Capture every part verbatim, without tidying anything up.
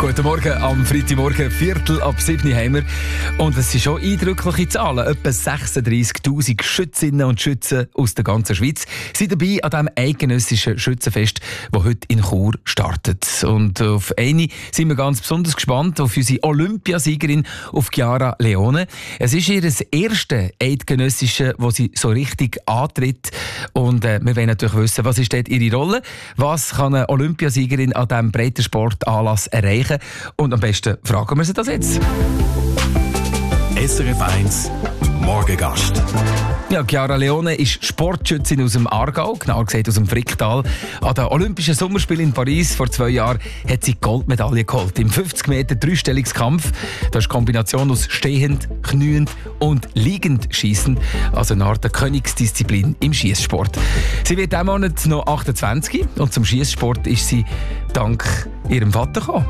Guten Morgen, am Freitagmorgen, Viertel ab sieben haben wir. Und es sind schon eindrückliche Zahlen. Etwa sechsunddreissigtausend Schützinnen und Schützen aus der ganzen Schweiz sind dabei an diesem eidgenössischen Schützenfest, das heute in Chur startet. Und auf eine sind wir ganz besonders gespannt, auf unsere Olympiasiegerin, auf Chiara Leone. Es ist ihr erste eidgenössische, wo sie so richtig antritt. Und äh, wir wollen natürlich wissen, was ist dort ihre Rolle? Was kann eine Olympiasiegerin an diesem Breitensportanlass erreichen? Und am besten fragen wir sie das jetzt. S R F eins Morgengast. Ja, Chiara Leone ist Sportschützin aus dem Aargau, genauer gesagt aus dem Fricktal. An den Olympischen Sommerspielen in Paris vor zwei Jahren hat sie die Goldmedaille geholt. Im fünfzig Meter Dreistellungskampf. Das ist die Kombination aus stehend, kniend und liegend schießen. Also eine Art Königsdisziplin im Schiesssport. Sie wird diesen Monat noch achtundzwanzig und zum Schiesssport ist sie dank ihrem Vater gekommen.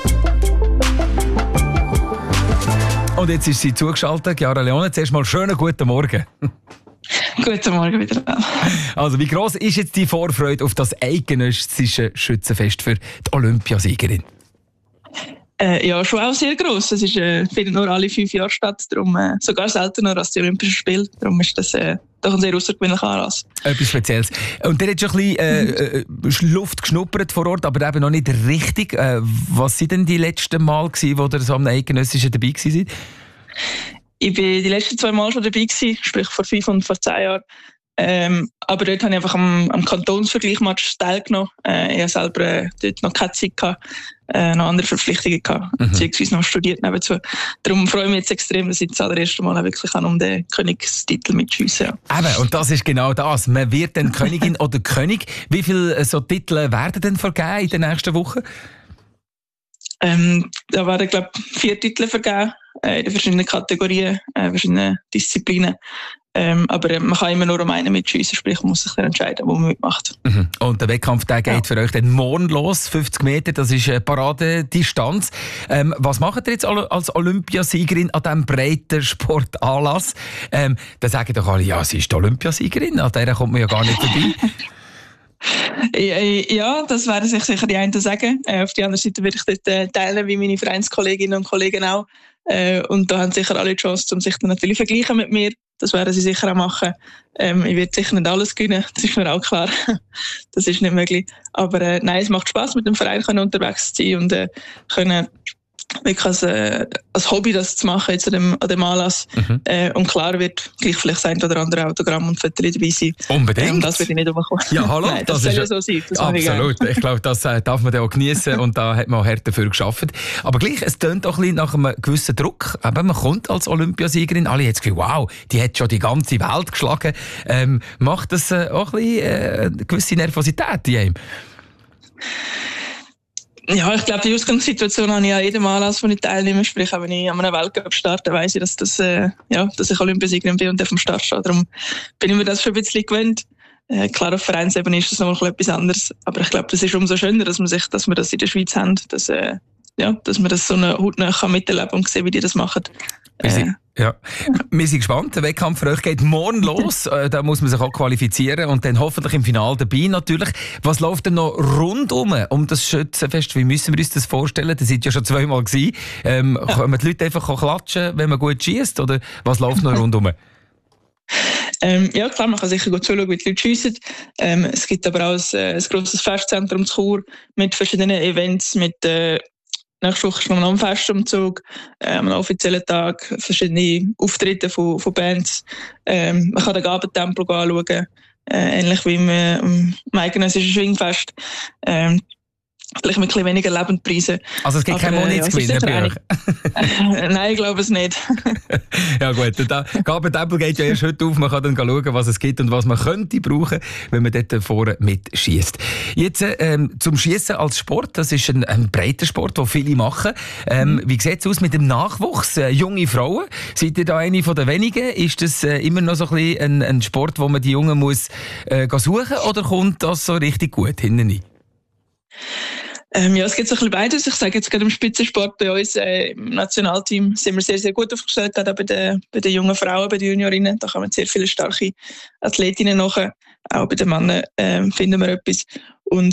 Und jetzt ist sie zugeschaltet, Chiara Leone. Zuerst mal schönen guten Morgen. Guten Morgen wieder. Also, wie gross ist jetzt die Vorfreude auf das eidgenössische Schützenfest für die Olympiasiegerin? Äh, ja, schon auch sehr gross. Es ist, äh, findet nur alle fünf Jahre statt, darum äh, sogar seltener als die Olympischen Spiele. Darum ist das äh, doch ein sehr außergewöhnlicher Anlass. Etwas Spezielles. Und der hat schon ein bisschen äh, Luft geschnuppert vor Ort, aber eben noch nicht richtig. Äh, was waren denn die letzten Mal, gewesen, wo ihr so am eidgenössischen dabei gewesen seid? Ich war die letzten zwei Mal schon dabei gewesen, sprich vor fünf und vor zehn Jahren. Ähm, aber dort habe ich einfach am, am Kantonsvergleichmatch teilgenommen. Äh, ich habe selber äh, dort noch keine Zeit gehabt, äh, noch andere Verpflichtungen gehabt, mhm. beziehungsweise noch studiert nebenzu. Darum freue ich mich jetzt extrem, dass ich das allererste Mal wirklich um den Königstitel mitschiessen kann. Eben, und das ist genau das. Man wird dann Königin oder König. Wie viele so Titel werden denn vergeben in den nächsten Wochen? Ähm, da werden, glaube ich, vier Titel vergeben, äh, in den verschiedenen Kategorien, äh, verschiedenen Disziplinen. Ähm, aber äh, man kann immer nur um einen mitschiessen, sprich man muss sich dann entscheiden, wo man mitmacht. Mhm. Und der Wettkampf der geht ja für euch dann morgen los, fünfzig Meter, das ist eine Paradedistanz. Ähm, was macht ihr jetzt als Olympiasiegerin an diesem breiten Sportanlass? Ähm, da sagen doch alle, ja, sie ist die Olympiasiegerin, an der kommt man ja gar nicht vorbei. Ja, das werden sich sicher die einen sagen. Äh, auf der anderen Seite werde ich dort teilen, wie meine Vereinskolleginnen und Kollegen auch. Äh, und da haben sicher alle die Chance, um sich dann natürlich zu vergleichen mit mir. Das werden sie sicher auch machen. Ähm, ich werde sicher nicht alles gewinnen, das ist mir auch klar. Das ist nicht möglich. Aber äh, nein, es macht Spass, mit dem Verein können unterwegs zu sein und äh, können wirklich als, äh, als Hobby das zu machen jetzt an dem, an dem Anlass. Mhm. Äh, und klar wird gleich vielleicht ein oder andere Autogramm und Fotos dabei sein. Unbedingt. Ähm, das wird ich nicht umkommen. Ja, hallo. Nein, das, das soll ja so sein. Das absolut. Ich, ich glaube, das äh, darf man dann auch genießen und da hat man auch hart dafür gearbeitet. Aber gleich, es tönt auch ein bisschen nach einem gewissen Druck. Aber man kommt als Olympiasiegerin, alle haben das Gefühl, wow, die hat schon die ganze Welt geschlagen. Ähm, macht das äh, auch ein bisschen äh, eine gewisse Nervosität in einem? Ja, ich glaube, die Ausgangssituation habe ich an jedem Anlass, wo ich teilnehme. Sprich, auch wenn ich an einem Weltcup starte, weiss ich, dass, das, äh, ja, dass ich Olympiasiegerin bin und auf dem Start stehe. Darum bin ich mir das schon ein bisschen gewöhnt. Äh, klar, auf Vereinsebene ist das noch etwas anderes. Aber ich glaube, das ist umso schöner, dass, man sich, dass wir das in der Schweiz haben. Dass, äh, ja, dass man das so eine hautnah miterleben kann und sehen, wie die das machen. Äh, ja. Wir sind gespannt. Der Wettkampf für euch geht morgen los. Da muss man sich auch qualifizieren und dann hoffentlich im Finale dabei natürlich. Was läuft denn noch rundum um das Schützenfest? Wie müssen wir uns das vorstellen? Das seid ja schon zweimal gewesen. Ähm, ja. Können die Leute einfach klatschen, wenn man gut schießt? Oder was läuft noch rundum? Ähm, ja, klar, man kann sicher gut zuschauen, wie die Leute schiessen. Ähm, es gibt aber auch ein, ein grosses Festzentrum zu Chur mit verschiedenen Events, mit äh, nächste Woche ist noch ein Festumzug, äh, am offiziellen Tag, verschiedene Auftritte von, von Bands. Ähm, man kann den Gabentempel anschauen, äh, ähnlich wie im, äh, im eidgenössischen Schwingfest. Ähm, Vielleicht mit ein bisschen weniger Lebendpreisen. Also es gibt keine Money zu gewinnen bei euch? Nein, ich glaube es nicht. Ja gut, der Gabentempel geht ja erst heute auf. Man kann dann schauen, was es gibt und was man könnte brauchen, wenn man dort vorne mitschießt. Jetzt ähm, zum Schießen als Sport. Das ist ein, ein breiter Sport, den viele machen. Ähm, mhm. Wie sieht es aus mit dem Nachwuchs? Äh, junge Frauen, seid ihr da eine von den wenigen? Ist das äh, immer noch so ein, bisschen ein, ein Sport, wo man die Jungen muss äh, suchen oder kommt das so richtig gut hinten rein? Ähm, ja, es gibt so ein bisschen beides. Ich sage jetzt gerade im Spitzensport bei uns äh, im Nationalteam sind wir sehr, sehr gut aufgestellt, gerade auch bei den, bei den jungen Frauen, bei den Juniorinnen. Da kommen sehr viele starke Athletinnen nach. Auch bei den Männern äh, finden wir etwas. Und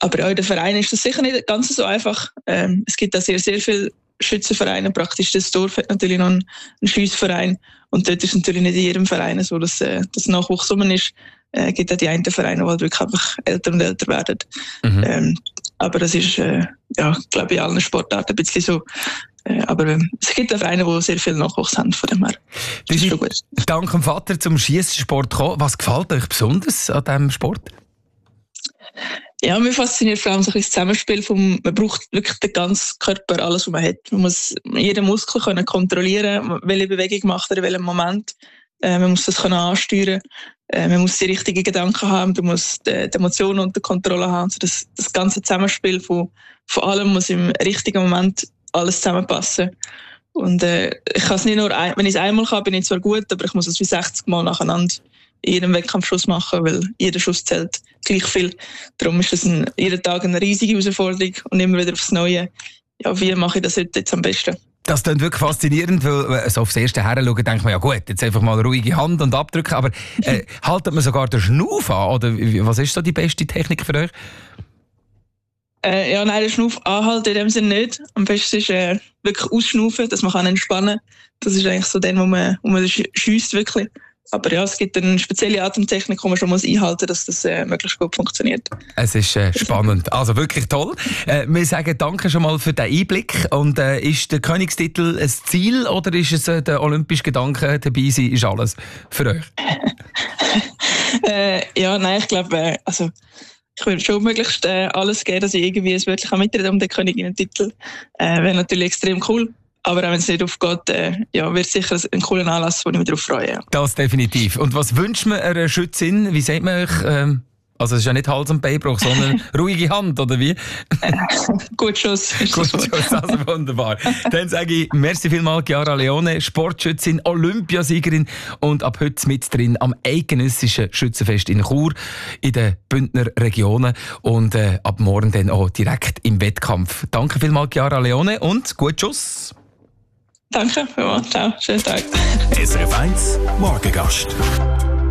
aber auch in den Vereinen ist das sicher nicht ganz so einfach. Ähm, es gibt da sehr, sehr viele Schützenvereine. Praktisch das Dorf hat natürlich noch einen, einen Schiessverein. Und dort ist es natürlich nicht in jedem Verein so, dass äh, das Nachwuchs rum ist. Es äh, gibt auch die einen Vereine, die halt wirklich einfach älter und älter werden. Mhm. Ähm, aber das ist, äh, ja, glaube ich, in allen Sportarten ein bisschen so. Äh, aber äh, es gibt auch Vereine, die sehr viel Nachwuchs haben, von dem her. Das ist schon gut. Dank dem Vater zum Schiesssport gekommen. Was gefällt euch besonders an diesem Sport? Ja, mir fasziniert vor allem so ein das Zusammenspiel vom, man braucht wirklich den ganzen Körper, alles, was man hat. Man muss jeden Muskel können kontrollieren, welche Bewegung macht er in welchem Moment. Äh, man muss das können ansteuern. Äh, man muss die richtigen Gedanken haben, man muss die, die Emotionen unter Kontrolle haben. Also das, das ganze Zusammenspiel von, von allem muss im richtigen Moment alles zusammenpassen. Und äh, ich kann es nicht nur, ein, wenn ich es einmal kann, bin ich zwar gut, aber ich muss es wie sechzig Mal nacheinander in jedem Wettkampfschuss machen, weil jeder Schuss zählt gleich viel. Darum ist es ein, jeden Tag eine riesige Herausforderung und immer wieder aufs Neue. Ja, wie mache ich das heute jetzt am besten? Das klingt wirklich faszinierend, weil so aufs erste Heranschauen denkt man, ja gut, jetzt einfach mal ruhige Hand und abdrücken, aber äh, haltet man sogar den Schnuff an? Oder was ist so die beste Technik für euch? Äh, ja, nein, den Schnuff anhalten in dem Sinne nicht. Am besten ist äh, wirklich ausschnaufen, dass man kann entspannen kann. Das ist eigentlich so der, wo man, wo man schiesst wirklich. Aber ja, es gibt eine spezielle Atemtechnik, die man schon muss einhalten muss, dass das äh, möglichst gut funktioniert. Es ist äh, spannend. Also wirklich toll. Äh, wir sagen danke schon mal für den Einblick. Und äh, ist der Königstitel ein Ziel oder ist es äh, der olympische Gedanke, dabei sein, ist alles für euch? äh, ja, nein, ich glaube, äh, also ich würde schon möglichst äh, alles geben, dass ich irgendwie es wirklich mitreden um den Königinnen-Titel. Äh, wäre natürlich extrem cool. Aber auch wenn es nicht aufgeht, äh, ja, wird es sicher ein cooler Anlass, wo ich mich darauf freue. Das definitiv. Und was wünscht man einer Schützin? Wie sagt man euch? Ähm, also es ist ja nicht Hals- und Beinbruch, sondern ruhige Hand, oder wie? Äh, gut Schuss. Gut Schuss, also wunderbar. Dann sage ich merci vielmals, Chiara Leone, Sportschützin, Olympiasiegerin und ab heute mit drin am eidgenössischen Schützenfest in Chur in den Bündner Regionen und äh, ab morgen dann auch direkt im Wettkampf. Danke vielmals, Chiara Leone, und gut Schuss. Danke, ja, ciao, schönen Tag. S R F eins Morgengast.